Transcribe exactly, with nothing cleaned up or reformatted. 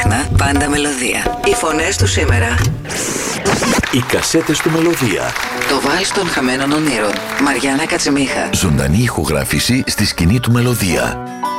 Μαριάννα, πάντα μελωδία. Οι φωνές του σήμερα. Οι κασέτες του Μελωδία. Το βάλς των χαμένων ονείρων. Μαριάννα Κατσιμίχα. Ζωντανή ηχογράφηση στη σκηνή του Μελωδία.